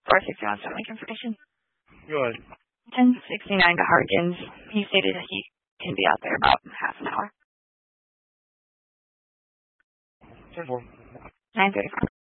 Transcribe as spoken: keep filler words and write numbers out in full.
four sixty-one Starlink information. Go ahead. ten sixty-nine to Harkins. He stated he can be out there about half an hour. ten four. nine thirty-four.